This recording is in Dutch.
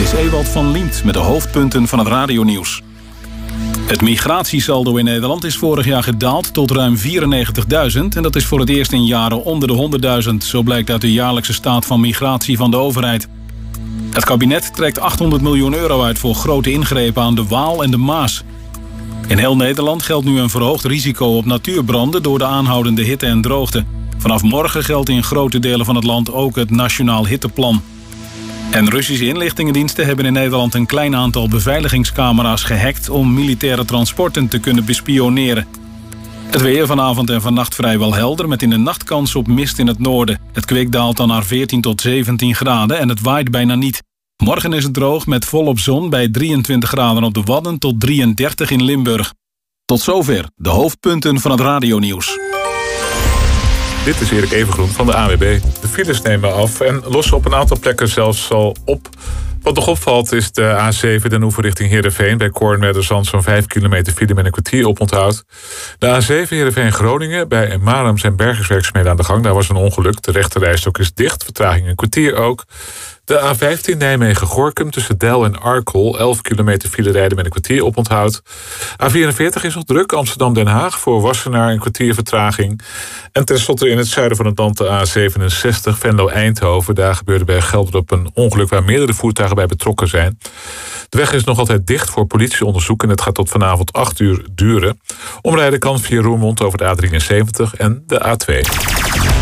is Ewald van Liemt met de hoofdpunten van het radionieuws. Het migratiesaldo in Nederland is vorig jaar gedaald tot ruim 94.000... en dat is voor het eerst in jaren onder de 100.000... zo blijkt uit de jaarlijkse staat van migratie van de overheid. Het kabinet trekt 800 miljoen euro uit voor grote ingrepen aan de Waal en de Maas. In heel Nederland geldt nu een verhoogd risico op natuurbranden... door de aanhoudende hitte en droogte. Vanaf morgen geldt in grote delen van het land ook het Nationaal Hitteplan. En Russische inlichtingendiensten hebben in Nederland een klein aantal beveiligingscamera's gehackt om militaire transporten te kunnen bespioneren. Het weer vanavond en vannacht vrijwel helder met in de nacht kans op mist in het noorden. Het kwik daalt dan naar 14 tot 17 graden en het waait bijna niet. Morgen is het droog met volop zon bij 23 graden op de Wadden tot 33 in Limburg. Tot zover de hoofdpunten van het radionieuws. Dit is Erik Evengroen van de ANWB. De files nemen af en lossen op een aantal plekken zelfs al op. Wat nog opvalt is de A7 Den Oever richting Heerenveen. Bij Koornwerderzand zo'n 5 kilometer file met een kwartier oponthoud. De A7 Heerenveen-Groningen. Bij Marum zijn bergingswerkzaamheden aan de gang. Daar was een ongeluk. De rechterrijstok is dicht. Vertraging een kwartier ook. De A15 Nijmegen-Gorinchem tussen Deil en Arkel. 11 kilometer file rijden met een kwartier oponthoud. A44 is nog druk. Amsterdam-Den Haag voor Wassenaar een kwartier vertraging. En tenslotte in het zuiden van het land de A67 Venlo-Eindhoven. Daar gebeurde bij Gelderop een ongeluk waar meerdere voertuigen bij betrokken zijn. De weg is nog altijd dicht voor politieonderzoek en het gaat tot vanavond 8 uur duren. Omrijden kan via Roermond over de A73 en de A2.